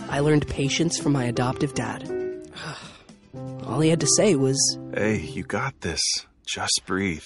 I learned patience from my adoptive dad. All he had to say was, "Hey, you got this. Just breathe."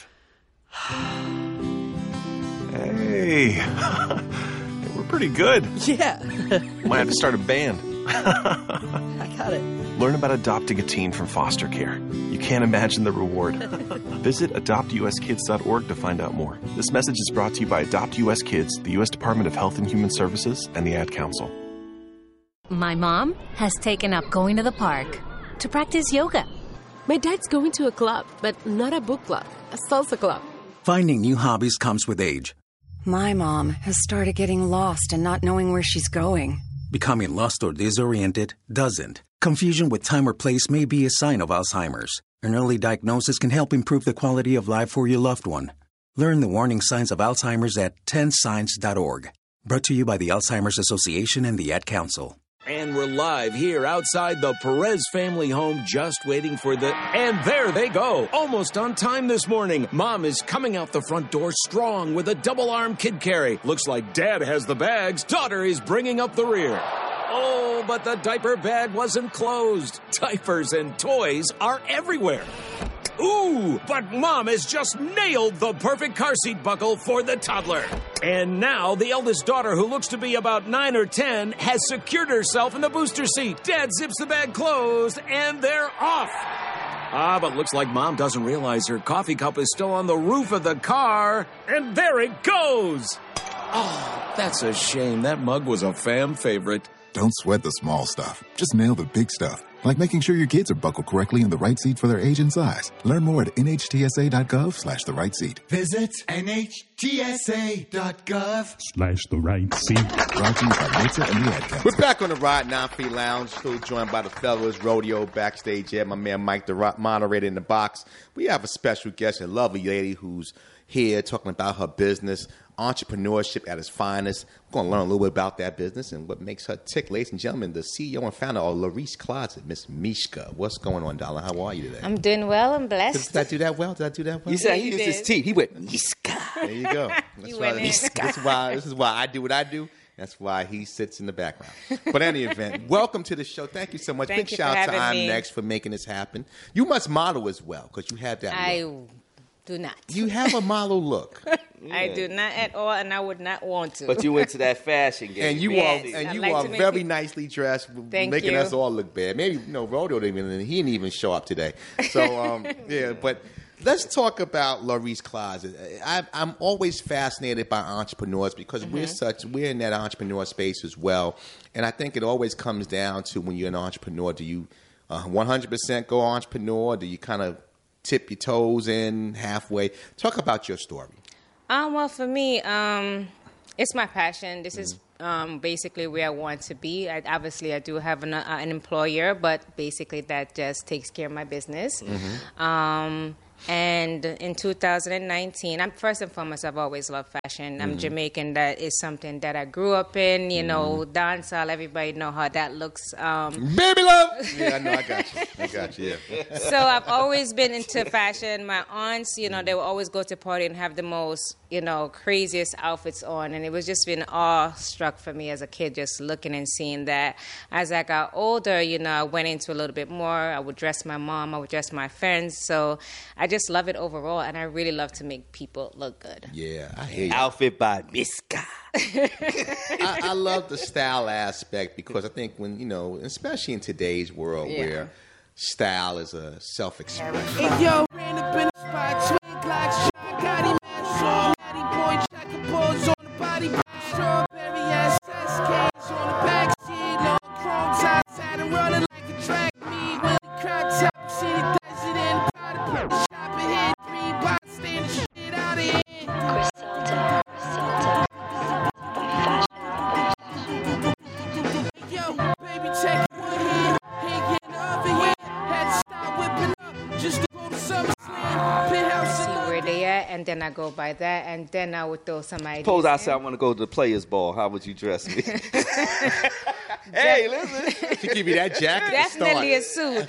Hey, we're pretty good. yeah, Might have to start a band. I got it. Learn about adopting a teen from foster care. You can't imagine the reward. Visit adoptuskids.org to find out more. This message is brought to you by Adopt US Kids, the U.S. Department of Health and Human Services, and the Ad Council. My mom has taken up going to the park to practice yoga. My dad's going to a club, but not a book club, a salsa club. Finding new hobbies comes with age. My mom has started getting lost and not knowing where she's going. Becoming lost or disoriented doesn't. Confusion with time or place may be a sign of Alzheimer's. An early diagnosis can help improve the quality of life for your loved one. Learn the warning signs of Alzheimer's at 10signs.org. Brought to you by the Alzheimer's Association and the Ad Council. And we're live here outside the Perez family home, just waiting for the... And there they go, almost on time this morning. Mom is coming out the front door strong with a double-arm kid carry. Looks like Dad has the bags. Daughter is bringing up the rear. Oh, but the diaper bag wasn't closed. Diapers and toys are everywhere. Ooh, but Mom has just nailed the perfect car seat buckle for the toddler. And now the eldest daughter, who looks to be about 9 or 10, has secured herself in the booster seat. Dad zips the bag closed, and they're off. But looks like Mom doesn't realize her coffee cup is still on the roof of the car. And there it goes. Oh, that's a shame. That mug was a fam favorite. Don't sweat the small stuff. Just nail the big stuff. Like making sure your kids are buckled correctly in the right seat for their age and size. Learn more at nhtsa.gov/the right seat. Visit nhtsa.gov/the right seat. Brought to you by Mesa and the Ad Council. We're back on the Ride 9 Feet Lounge, still joined by the fellas, Rodeo backstage here, my man Mike, the moderator in the box. We have a special guest, a lovely lady who's here talking about her business, entrepreneurship at its finest. We're going to learn a little bit about that business and what makes her tick. Ladies and gentlemen, the CEO and founder of Larice Closet, Miss Mishka. What's going on, darling? How are you today? I'm doing well. I'm blessed. Did I do that well? You said he used his teeth. He went, Mishka. There you go. You went in. This is why I do what I do. That's why he sits in the background. But in any event, welcome to the show. Thank you so much. Thank Big you shout out for to having I'm me. Next for making this happen. You must model as well because you have that look. I do not. You have a model look. I do not at all, and I would not want to. But you went to that fashion game. And you are very nicely dressed, making us all look bad. Maybe Rodeo he didn't even show up today. So yeah, but let's talk about Larice Closet. I'm always fascinated by entrepreneurs because we're in that entrepreneur space as well, and I think it always comes down to when you're an entrepreneur, do you 100% go entrepreneur? Do you kind of tip your toes in halfway? Talk about your story. Well, for me, it's my passion. This is basically where I want to be. I do have an employer, but basically that just takes care of my business. And in 2019, first and foremost, I've always loved fashion. I'm Jamaican. That is something that I grew up in. Dancehall. Everybody know how that looks. Baby love. Yeah, I know. I got you. Yeah. So I've always been into fashion. My aunts, they would always go to party and have the most, craziest outfits on. And it was just been awestruck for me as a kid, just looking and seeing that. As I got older, I went into a little bit more. I would dress my mom. I would dress my friends. So I just love it overall, and I really love to make people look good. Yeah, I hear you. Outfit by Mishka. I love the style aspect because I think when, especially in today's world where style is a self-expression. Hey, yo, ran up in the spot, twin clock, shot, got him, man, natty boy, jack a balls on the body, strawberry ass, SKs on the back seat, long chrome tops, had him running like a track meet, when the crowd top, see the desert in the pot, shop ahead, 3 box, stand the shit out of here. Yo, baby, check one here, ain't getting over here, had to stop whipping up, just to go to SummerSlam, penthouse. See where they at, and then I go by that, and then I would throw some ideas. Suppose I said I want to go to the Players Ball. How would you dress me? Hey, listen. To give you that jacket. Definitely a suit.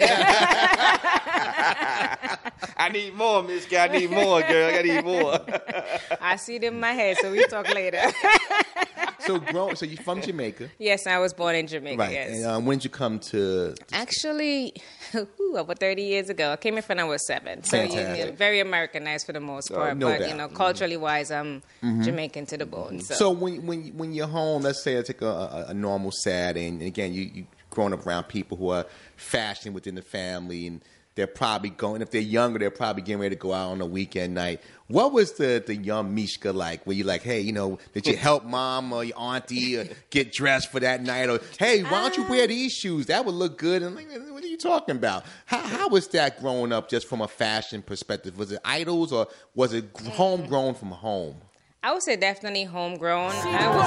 I need more, Miss Guy. I need more, girl. I need more. I see it in my head, so we talk later. So you're from Jamaica? Yes, I was born in Jamaica. Right. Yes. And when did you come to? Actually, over 30 years ago. I came here when I was 7. So very Americanized for the most part. No but doubt. culturally wise, I'm Jamaican to the bone. So when you're home, let's say it's like a normal Saturday, and again you growing up around people who are fashioned within the family, and they're probably going, if they're younger, they're probably getting ready to go out on a weekend night. What was the young Mishka like? Were you like, hey, did you help mom or your auntie get dressed for that night? Or, hey, why don't you wear these shoes? That would look good. And like, what are you talking about? How was that growing up just from a fashion perspective? Was it idols or was it homegrown from home? I would say definitely homegrown.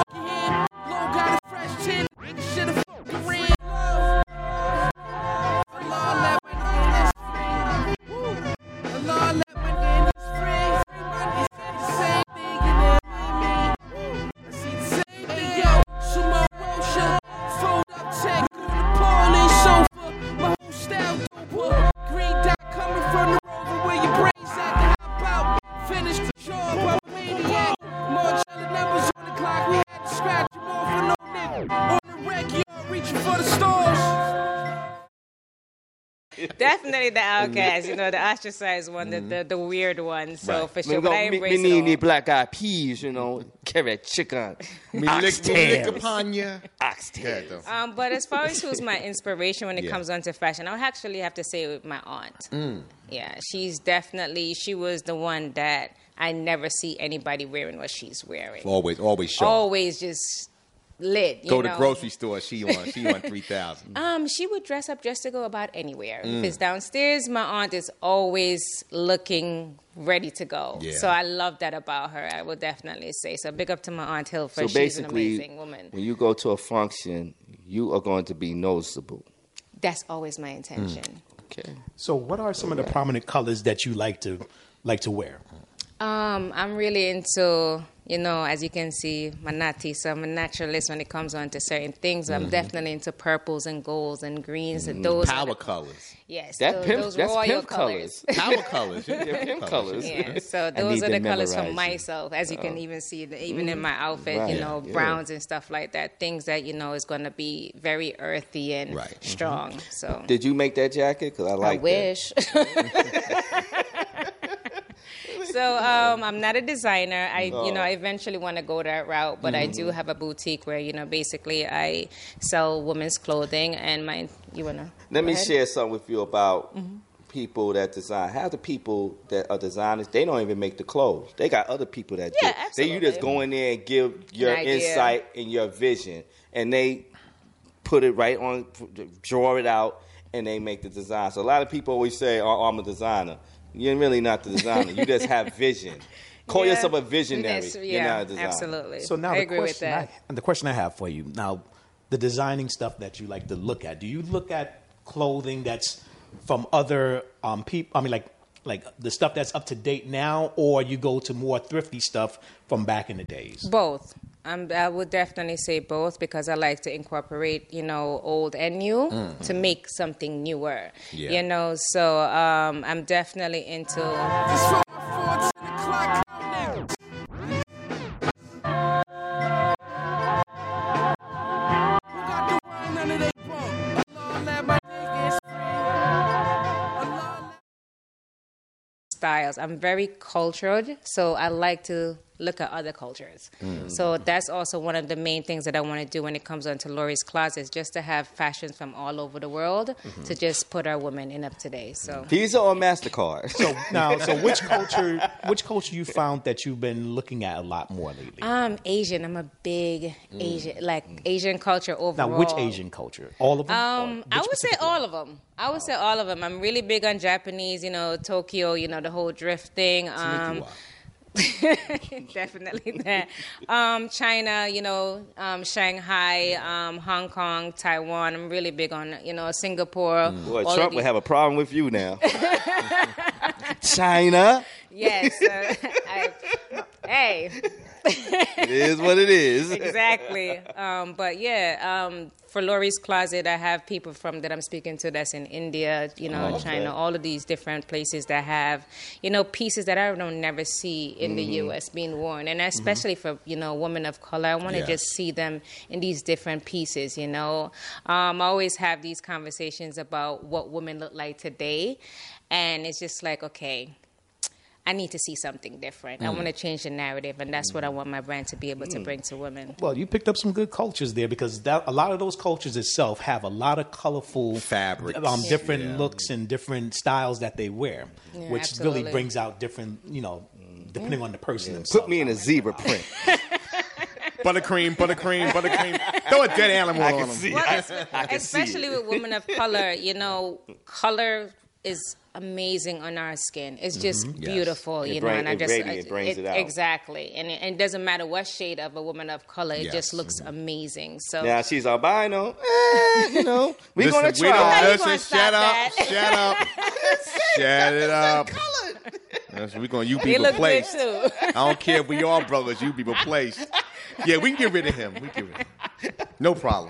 Definitely the outcast, the ostracized one, the weird one. So for sure, but I embrace it all. Me need black eyed peas, carrot chicken, oxtail. But as far as who's my inspiration when it comes on to fashion, I would actually have to say with my aunt. Yeah, she was the one that I never see anybody wearing what she's wearing. Always show. Always just lit. Go to the grocery store. She on 3,000. She would dress up just to go about anywhere. If it's downstairs, my aunt is always looking ready to go. Yeah. So I love that about her. I would definitely say so. Big up to my Aunt Hilford. She's an amazing woman. When you go to a function, you are going to be noticeable. That's always my intention. Okay. So, what are some of the prominent colors that you like to wear? I'm really into, as you can see, my natty, so I'm a naturalist when it comes on to certain things. I'm definitely into purples and golds and greens and those power colors. Yes, those royal colors. Power colors. They're pimp colors. Yeah, so those are the colors for myself, as you can even see, even in my outfit, browns and stuff like that. Things that, is going to be very earthy and strong. So, did you make that jacket? Because I like wish. So I'm not a designer. I eventually want to go that route, but I do have a boutique where basically I sell women's clothing. And Let me share something with you about people that design. Half the people that are designers, they don't even make the clothes. They got other people that do. Absolutely. You just go in there and give your insight and your vision, and they put it right on, draw it out, and they make the design. So a lot of people always say, "Oh, I'm a designer." You're really not the designer. You just have vision. Call yourself a visionary. You're not a designer. Absolutely. So now I agree with that. The question I have for you now, the designing stuff that you like to look at. Do you look at clothing that's from other people? I mean, like the stuff that's up to date now, or you go to more thrifty stuff from back in the days? Both. I would definitely say both because I like to incorporate, old and new to make something newer. Yeah. So I'm definitely into. Styles. I'm very cultured, so I like to look at other cultures. So that's also one of the main things that I want to do when it comes on to Lori's Closets, just to have fashions from all over the world to just put our women in up today. So Visa or MasterCard? So which culture you found that you've been looking at a lot more lately? Asian. I'm a big Asian culture overall. Now, which Asian culture? All of them? I would say all of them. All of them. I'm really big on Japanese, Tokyo, the whole drift thing. Definitely that. China, Shanghai, Hong Kong, Taiwan. I'm really big on, Singapore. Boy, Trump would have a problem with you now. China. Yes. Hey, It is what it is. Exactly. But yeah, for Lori's Closet, I have people that I'm speaking to that's in India, China, all of these different places that have, pieces that I don't never see in the U.S. being worn. And especially for, women of color, I want to just see them in these different pieces, I always have these conversations about what women look like today. And it's just like, okay, I need to see something different. I want to change the narrative, and that's what I want my brand to be able to bring to women. Well, you picked up some good cultures there, because a lot of those cultures itself have a lot of colorful fabrics, different looks and different styles that they wear, which absolutely. really brings out different, depending on the person themselves. Put me in a zebra print. Buttercream. Throw a dead animal on them. Especially with women of color, color is amazing on our skin. It's just beautiful, and it brings it out. Exactly, and it doesn't matter what shade of a woman of color. It just looks amazing. So now she's albino. We're gonna try. Shut up. Shut it up. We're gonna you be replaced. I don't care if we all brothers. You be replaced. Yeah, we can get rid of him. No problem.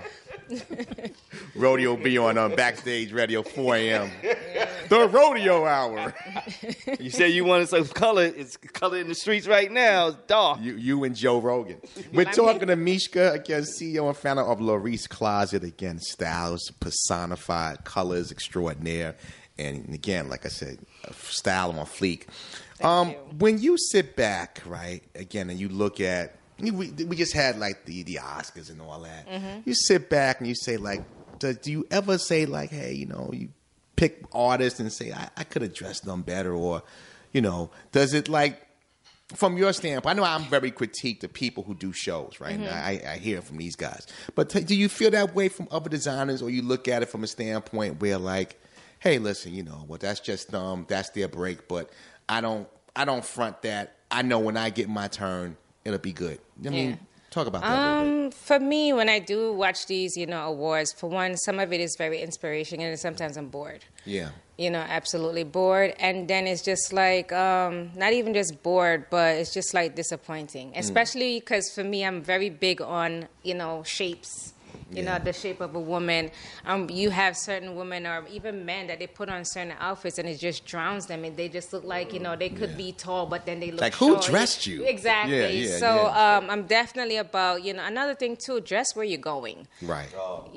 Rodeo be on Backstage Radio 4 a.m. The rodeo hour. You said you wanted some color. It's color in the streets right now. It's dark. You and Joe Rogan. We're talking to Mishka, again, CEO and founder of Lori's Closet. Again, styles personified, colors extraordinaire. And again, like I said, style on fleek. When you sit back, right, again, and you look at, we just had like the Oscars and all that. You sit back and you say, like, do you ever say, like, hey, you pick artists and say, I could have dressed them better, or, does it, like, from your standpoint? I know I'm very critiqued of people who do shows, right? And I hear from these guys. But do you feel that way from other designers, or you look at it from a standpoint where, like, hey, listen, that's just that's their break, but I don't front that. I know when I get my turn, it'll be good. I mean, talk about that a little bit. For me, when I do watch these, awards, for one, some of it is very inspirational, and sometimes I'm bored. Yeah. Absolutely bored. And then it's just like, not even just bored, but it's just like disappointing. Especially because for me, I'm very big on, shapes. The shape of a woman. You have certain women or even men that they put on certain outfits and it just drowns them, and they just look like, they could be tall, but then they look like, short. Who dressed you? Exactly. I'm definitely about, another thing too, dress where you're going. Right. For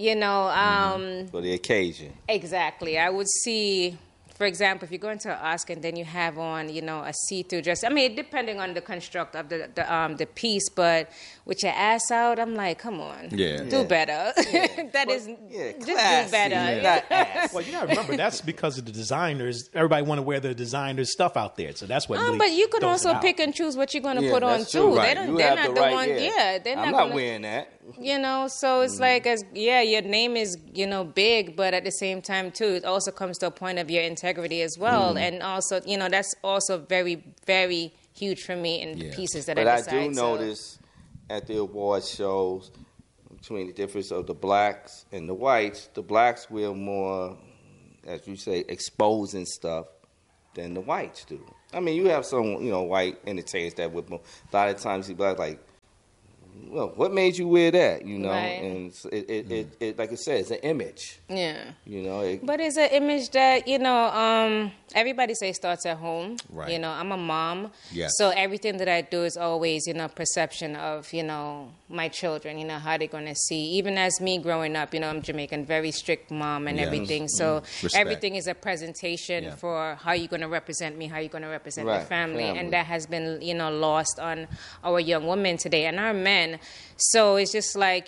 the occasion. Exactly. I would see, for example, if you go into an Oscar and then you have on, a see-through dress. I mean, depending on the construct of the piece, but with your ass out, I'm like, come on, do better. Just do better. Not ass. Well, you gotta remember, that's because of the designers. Everybody want to wear the designers' stuff out there, so that's what. Really but you can also pick and choose what you're going to put on too. Right. They're not the one. Yeah, they're I'm not wearing that. So it's like, your name is, big, but at the same time, too, it also comes to a point of your integrity as well. And also, that's also very, very huge for me in pieces that I decide. But I do notice at the award shows, between the difference of the blacks and the whites, the blacks wear more, as you say, exposing stuff than the whites do. I mean, you have some, white entertainers that would, a lot of times see black like, well, what made you wear that? Right. And it like I said, it's an image. Yeah. But it's an image that everybody say starts at home. Right. I'm a mom. Yes. So everything that I do is always perception of my children. How they're gonna see. Even as me growing up, I'm Jamaican, very strict mom and everything. So everything is a presentation for how you're gonna represent me, how you're gonna represent the family, and that has been lost on our young women today and our men. So it's just like,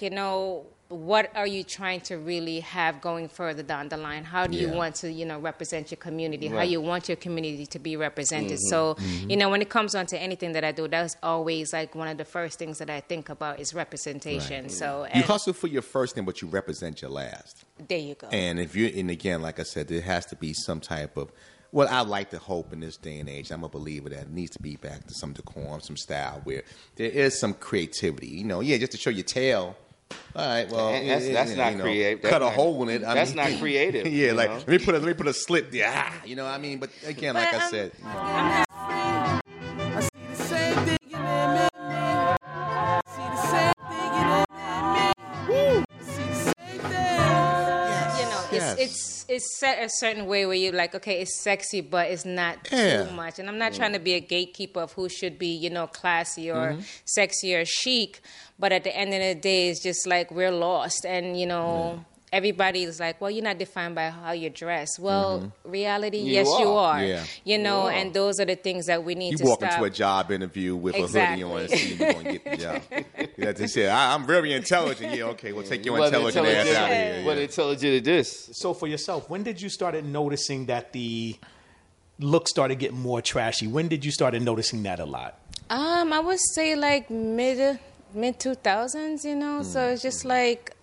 what are you trying to really have going further down the line? How do you want to, represent your community? How you want your community to be represented? So, when it comes on to anything that I do, that's always like one of the first things that I think about is representation. Right. So you hustle for your first name, but you represent your last. There you go. And again, like I said, there has to be some type of, well, I like to hope in this day and age, I'm a believer that it needs to be back to some decorum, some style where there is some creativity. just to show your tail. All right, well, that's not creative. Cut a hole in it. That's not creative. Let me put a slit there. But again, like I said. it's set a certain way where you're like, okay, it's sexy, but it's not too much. And I'm not trying to be a gatekeeper of who should be, you know, classy or sexy or chic. But at the end of the day, it's just like we're lost. And, you know, everybody is like, well, you're not defined by how you dress. Well, reality, yes, you are. Yeah. You know, and those are the things that we need to stop. You walk into a job interview with a hoodie on and see you're going to get the job. They say, I'm very intelligent. Yeah, okay, we'll take your intelligent ass out of here. What intelligent it is. So for yourself, when did you start noticing that the look started getting more trashy? When did you start noticing that a lot? I would say like mid 2000s, you know. So it's just like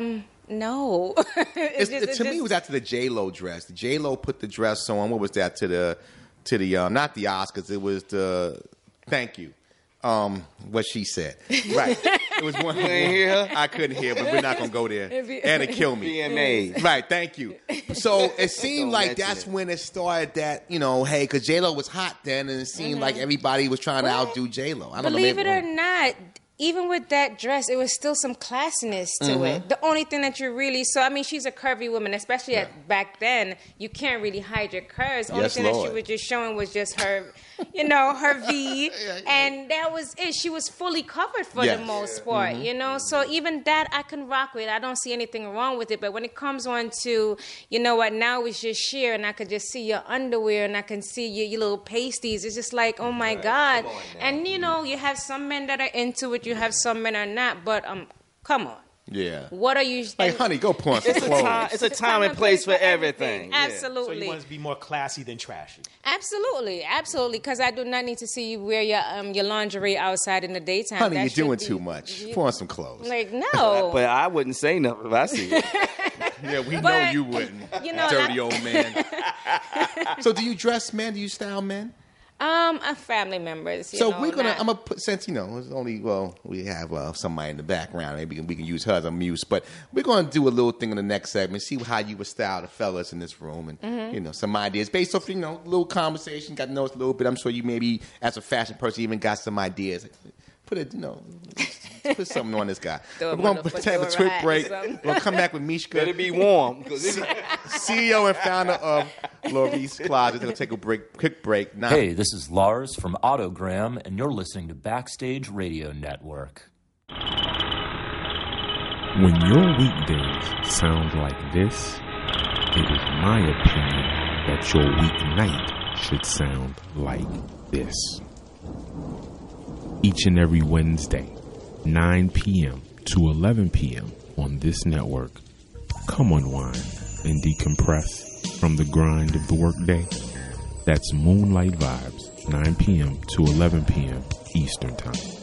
no. To me, it was after the J-Lo dress. The J-Lo put the dress on. What was that to the not the Oscars? It was the thank you. What she said. Right. It was one. You ain't hear her? I couldn't hear, but we're not gonna go there. And it killed me. BMA. Right. Thank you. So it seemed like that's when it started. That hey, because J-Lo was hot then, and it seemed like everybody was trying to outdo J-Lo. I don't know. Believe it or not. Even with that dress, it was still some classiness to it. The only thing that you really saw, I mean, she's a curvy woman, especially back then. You can't really hide your curves. The only thing that she was just showing was just her, her V. And that was it. She was fully covered for the most part, So even that I can rock with. I don't see anything wrong with it. But when it comes on to, now it's just sheer and I could just see your underwear and I can see your little pasties. It's just like, oh my God. And, you have some men that are into it. You have some men are not, but come on. Yeah. What are you? Hey, honey, go put on some clothes. It's a time and place for everything. Absolutely. So you want to be more classy than trashy. Absolutely, because I do not need to see you wear your lingerie outside in the daytime. Honey, you're doing too much. Put on some clothes. Like no. But I wouldn't say nothing if I see it. Yeah, we know you wouldn't. Dirty old man. So do you dress men? Do you style men? Family members. So I'm gonna put, since it's only we have somebody in the background, maybe we can use her as a muse, but we're gonna do a little thing in the next segment, see how you would style the fellas in this room, and some ideas based off little conversation. Got to know us a little bit. I'm sure you maybe as a fashion person even got some ideas. Put it, put something on this guy. We're going to take a quick break. We're going to come back with Mishka. Better be warm. CEO and founder of Lori's Closet. We're going to take a quick break. Now. Hey, this is Lars from Autogram, and you're listening to Backstage Radio Network. When your weekdays sound like this, it is my opinion that your weeknight should sound like this. Each and every Wednesday, 9 p.m. to 11 p.m. on this network. Come unwind and decompress from the grind of the workday. That's Moonlight Vibes, 9 p.m. to 11 p.m. Eastern Time.